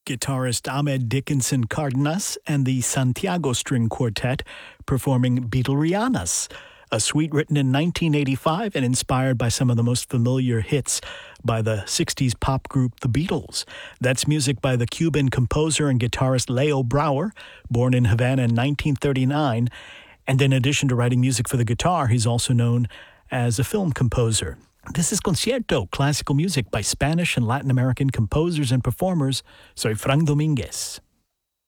guitarist Ahmed Dickinson Cardenas and the Santiago String Quartet performing Beatlerianas, a suite written in 1985 and inspired by some of the most familiar hits by the 60s pop group The Beatles. That's music by the Cuban composer and guitarist Leo Brouwer, born in Havana in 1939, and in addition to writing music for the guitar, he's also known as a film composer. This is Concierto, classical music by Spanish and Latin American composers and performers. Soy Frank Dominguez.